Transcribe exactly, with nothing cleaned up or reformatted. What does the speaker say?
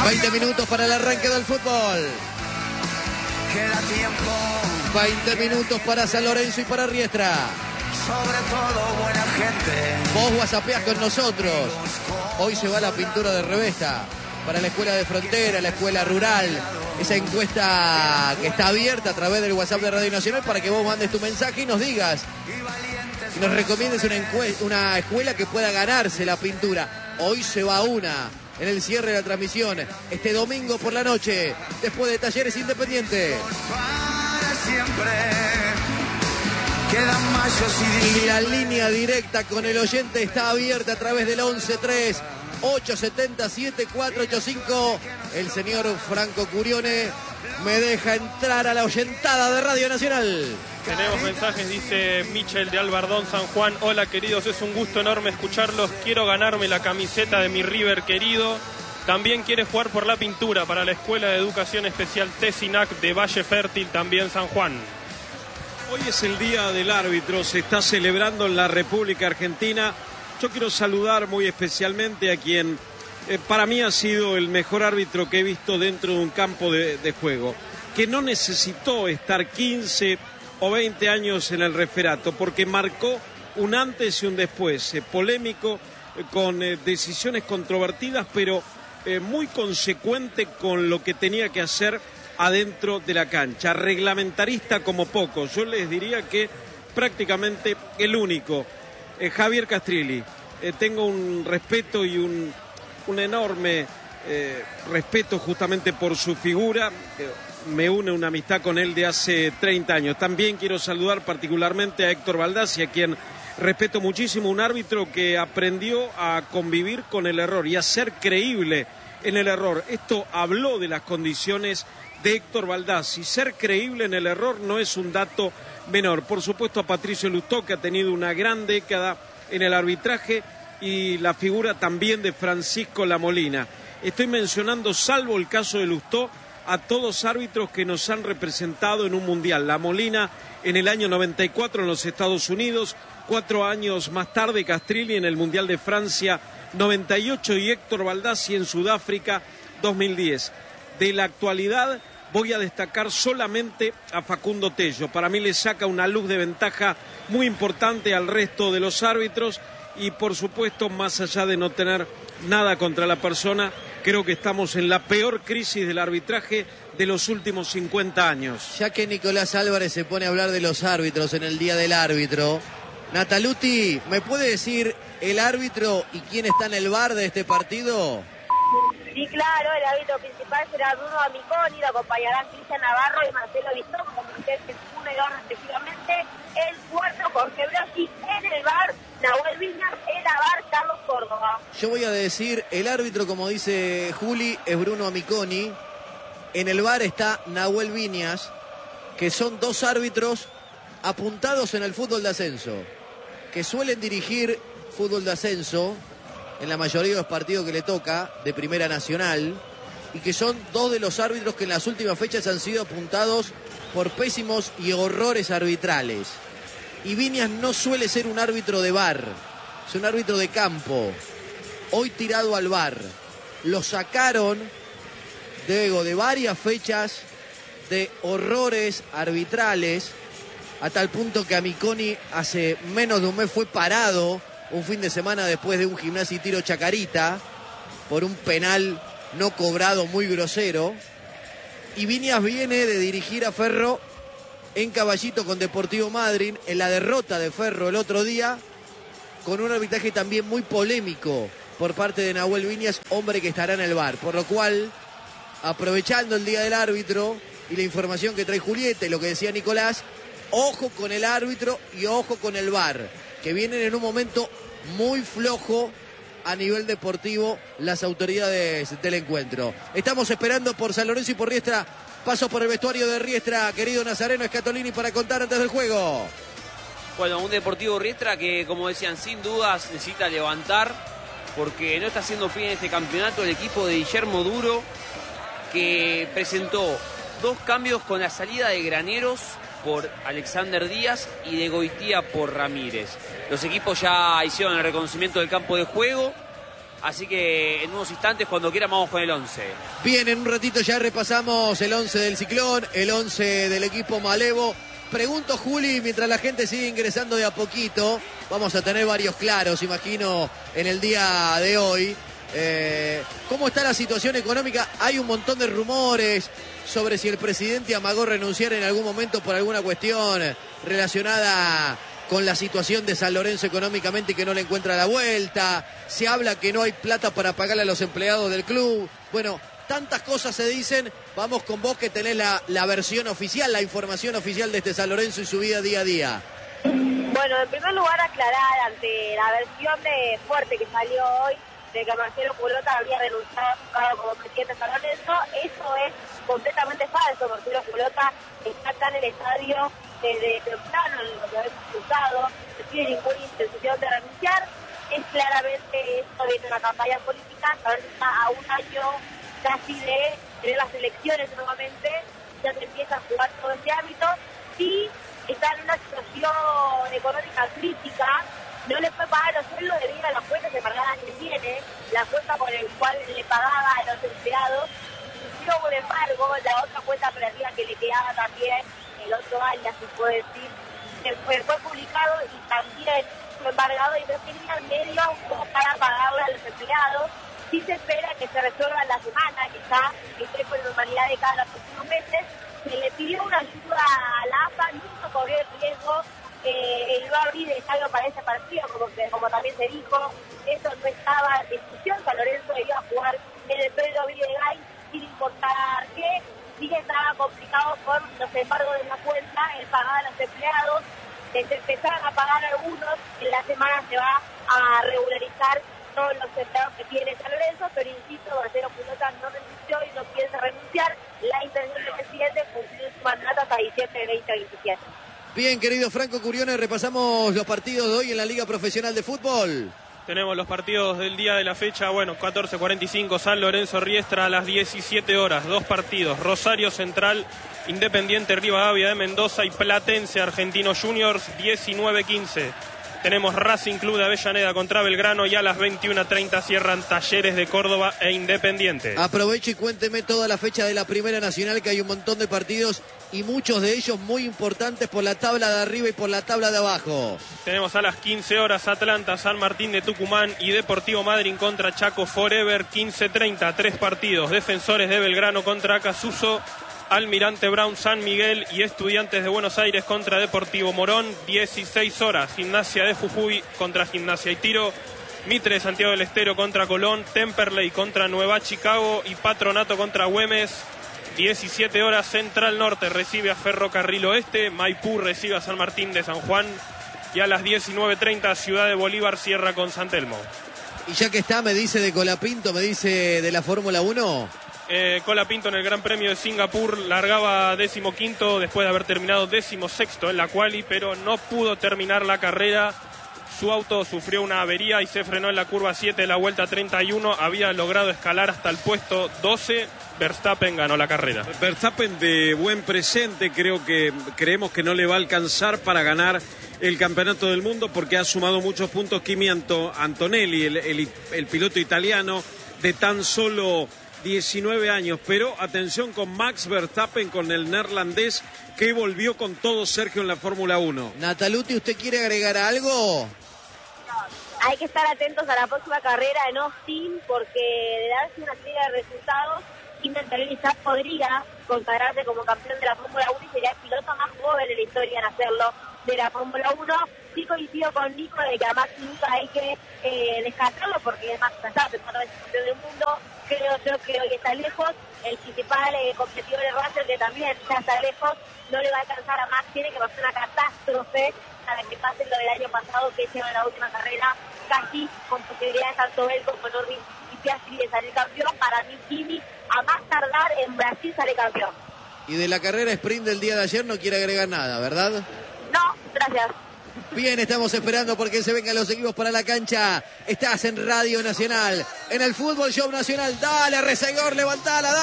veinte minutos para el arranque del fútbol. Queda tiempo. veinte minutos para San Lorenzo y para Riestra. Sobre todo buena gente. Vos whatsappeás con nosotros. Hoy se va la pintura de Revesta para la escuela de frontera, la escuela rural. Esa encuesta que está abierta a través del WhatsApp de Radio Nacional para que vos mandes tu mensaje y nos digas, y nos recomiendes una, una escuela que pueda ganarse la pintura. Hoy se va una en el cierre de la transmisión, este domingo por la noche, después de Talleres Independiente. Para siempre. Quedan mayos y... Y la línea directa con el oyente está abierta a través del once tres ocho siete siete cuatro ocho cinco. El señor Franco Curione me deja entrar a la oyentada de Radio Nacional. Tenemos mensajes, dice Michel de Albardón, San Juan. Hola queridos, es un gusto enorme escucharlos. Quiero ganarme la camiseta de mi River querido. También quiere jugar por la pintura para la Escuela de Educación Especial Tesinac de Valle Fértil, también San Juan. Hoy es el Día del Árbitro, se está celebrando en la República Argentina. Yo quiero saludar muy especialmente a quien eh, para mí ha sido el mejor árbitro que he visto dentro de un campo de, de juego, que no necesitó estar quince o veinte años en el referato, porque marcó un antes y un después, eh, polémico, eh, con eh, decisiones controvertidas, pero eh, muy consecuente con lo que tenía que hacer adentro de la cancha, reglamentarista como pocos. Yo les diría que prácticamente el único. Eh, Javier Castrilli, eh, tengo un respeto y un, un enorme eh, respeto justamente por su figura. Eh, me une una amistad con él de hace treinta años. También quiero saludar particularmente a Héctor Baldassi, a quien respeto muchísimo, un árbitro que aprendió a convivir con el error y a ser creíble en el error. Esto habló de las condiciones de Héctor Baldassi. Ser creíble en el error no es un dato menor. Por supuesto a Patricio Lustó, que ha tenido una gran década en el arbitraje, y la figura también de Francisco Lamolina. Estoy mencionando, salvo el caso de Lustó, a todos árbitros que nos han representado en un mundial. Lamolina en el año noventa y cuatro en los Estados Unidos, cuatro años más tarde Castrilli en el Mundial de Francia noventa y ocho y Héctor Baldassi en Sudáfrica dos mil diez. De la actualidad voy a destacar solamente a Facundo Tello. Para mí le saca una luz de ventaja muy importante al resto de los árbitros y, por supuesto, más allá de no tener nada contra la persona, creo que estamos en la peor crisis del arbitraje de los últimos cincuenta años. Ya que Nicolás Álvarez se pone a hablar de los árbitros en el Día del Árbitro, Nataluti, ¿me puede decir el árbitro y quién está en el V A R de este partido? Sí, claro, el árbitro principal será Bruno Amiconi, lo acompañarán Cristian Navarro y Marcelo Bistón, como ustedes uno y dos respectivamente. El cuarto, Jorge Brasi, en el V A R, Nahuel Viñas, en la V A R, Carlos Córdoba. Yo voy a decir, el árbitro, como dice Juli, es Bruno Amiconi. En el V A R está Nahuel Viñas, que son dos árbitros apuntados en el fútbol de ascenso, que suelen dirigir fútbol de ascenso en la mayoría de los partidos que le toca, de Primera Nacional, y que son dos de los árbitros que en las últimas fechas han sido apuntados por pésimos y horrores arbitrales. Y Viñas no suele ser un árbitro de V A R, es un árbitro de campo, hoy tirado al V A R. Lo sacaron, luego de varias fechas de horrores arbitrales, a tal punto que Amiconi hace menos de un mes fue parado un fin de semana después de un Gimnasia y Tiro Chacarita por un penal no cobrado muy grosero. Y Viñas viene de dirigir a Ferro en Caballito con Deportivo Madryn, en la derrota de Ferro el otro día, con un arbitraje también muy polémico por parte de Nahuel Viñas, hombre que estará en el V A R. Por lo cual, aprovechando el Día del Árbitro y la información que trae Julieta y lo que decía Nicolás, ojo con el árbitro y ojo con el V A R, que vienen en un momento muy flojo a nivel deportivo las autoridades del encuentro. Estamos esperando por San Lorenzo y por Riestra. Paso por el vestuario de Riestra, querido Nazareno Scatolini, para contar antes del juego. Bueno, un Deportivo Riestra que, como decían, sin dudas necesita levantar, porque no está haciendo fin en este campeonato el equipo de Guillermo Duro, que presentó dos cambios con la salida de Graneros por Alexander Díaz y de Goitía por Ramírez. Los equipos ya hicieron el reconocimiento del campo de juego Así que en unos instantes, cuando quiera, vamos con el once. Bien, en un ratito ya repasamos el once del Ciclón, el once del equipo Malevo. Pregunto, Juli, mientras la gente sigue ingresando de a poquito, vamos a tener varios claros, imagino, en el día de hoy. Eh, ¿Cómo está la situación económica? Hay un montón de rumores sobre si el presidente amagó renunciar en algún momento por alguna cuestión relacionada con la situación de San Lorenzo económicamente y que no le encuentra la vuelta. Se habla que no hay plata para pagarle a los empleados del club. Bueno, tantas cosas se dicen. Vamos con vos que tenés la, la versión oficial, la información oficial de este San Lorenzo y su vida día a día. Bueno, en primer lugar aclarar ante la versión de fuerte que salió hoy de que Marcelo Culota habría renunciado a su cargo como presidente de San Lorenzo. Eso es completamente falso. Marcelo Culota está acá en el estadio desde temprano, lo habíamos cruzado, no tiene ninguna intención de renunciar. Es claramente esto de una campaña política. San Lorenzo está a un año casi de tener las elecciones nuevamente, ya se empieza a jugar todo este ámbito. Sí, está en una situación económica crítica. No le puede pagar los sueldos debido a las cuentas embargadas que tiene, la cuenta por el cual le pagaba a los empleados. Sin embargo, la otra cuenta operativa que le quedaba también el otro año, se puede decir, que fue, fue publicado y también fue embargado y no tenía medios para pagarle a los empleados. Sí se espera que se resuelva en la semana, quizá que esté con normalidad de cada próximos meses. Se le pidió una ayuda a la A F A, no corrió el riesgo. Eh, el no abrir el estadio para ese partido, como, que, como también se dijo, eso no estaba en discusión. San Lorenzo iba a jugar en el Pedro Villegas sin importar qué. Sí estaba complicado con los embargos de la cuenta, el pagar a los empleados, desde empezaron a pagar algunos, en la semana se va a regularizar todos los empleados que tiene San Lorenzo, pero insisto, Marcelo Culota no renunció y no piensa renunciar. La intención del presidente es cumplir su mandato hasta diciembre de veinte veintisiete. Bien, querido Franco Curione, repasamos los partidos de hoy en la Liga Profesional de Fútbol. Tenemos los partidos del día de la fecha, bueno, catorce cuarenta y cinco, San Lorenzo Riestra a las diecisiete horas, dos partidos, Rosario Central, Independiente Rivadavia de Mendoza y Platense Argentino Juniors, diecinueve quince. Tenemos Racing Club de Avellaneda contra Belgrano y a las veintiuna treinta cierran Talleres de Córdoba e Independiente. Aproveche y cuénteme toda la fecha de la Primera Nacional, que hay un montón de partidos y muchos de ellos muy importantes por la tabla de arriba y por la tabla de abajo. Tenemos a las quince horas Atlanta, San Martín de Tucumán y Deportivo Madryn contra Chaco Forever, quince treinta, tres partidos, Defensores de Belgrano contra Acasuso, Almirante Brown San Miguel y Estudiantes de Buenos Aires contra Deportivo Morón, dieciséis horas, Gimnasia de Jujuy contra Gimnasia y Tiro, Mitre de Santiago del Estero contra Colón, Temperley contra Nueva Chicago y Patronato contra Güemes, diecisiete horas, Central Norte recibe a Ferrocarril Oeste, Maipú recibe a San Martín de San Juan y a las diecinueve treinta Ciudad de Bolívar cierra con San Telmo. Y ya que está, me dice de Colapinto, me dice de la Fórmula uno. Eh, Colapinto en el Gran Premio de Singapur largaba décimo quinto después de haber terminado décimo sexto en la quali, pero no pudo terminar la carrera. Su auto sufrió una avería y se frenó en la curva siete de la vuelta treinta y uno. Había logrado escalar hasta el puesto doce. Verstappen ganó la carrera. Verstappen de buen presente, creo que creemos que no le va a alcanzar para ganar el campeonato del mundo porque ha sumado muchos puntos Kimi Antonelli, el, el, el piloto italiano de tan solo diecinueve años, pero atención con Max Verstappen, con el neerlandés que volvió con todo, Sergio, en la Fórmula uno. Nataluti, ¿usted quiere agregar algo? Hay que estar atentos a la próxima carrera en Austin porque de darse una serie de resultados, Kimi Antonelli ya podría consagrarse como campeón de la Fórmula uno y sería el piloto más joven en la historia en hacerlo de la Fórmula uno. Sí coincido con Nico de que a Max nunca hay que eh, descartarlo porque es Max Verstappen, cuando es campeón del mundo. Creo yo que hoy está lejos. El principal eh, competidor de Russell, que también ya está lejos, no le va a alcanzar a Max. Tiene que pasar una catástrofe para que pase lo del año pasado, que lleva la última carrera casi con posibilidades tanto él como Norris y Piastri de salir campeón. Para mí, Kimi, a más tardar en Brasil, sale campeón. Y de la carrera sprint del día de ayer no quiere agregar nada, ¿verdad? No, gracias. Bien, estamos esperando porque se vengan los equipos para la cancha. Estás en Radio Nacional, en el Fútbol Show Nacional. Dale, Rezaigor, levantala, dale.